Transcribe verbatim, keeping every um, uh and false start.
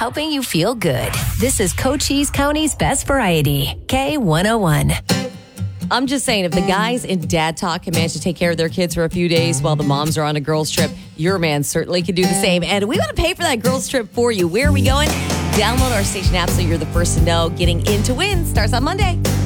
helping you feel good. This is Cochise County's best variety, K one oh one. I'm just saying, if the guys in Dad Talk can manage to take care of their kids for a few days while the moms are on a girls' trip, your man certainly can do the same. And we want to pay for that girls' trip for you. Where are we going? Download our station app so you're the first to know. Getting in to win starts on Monday.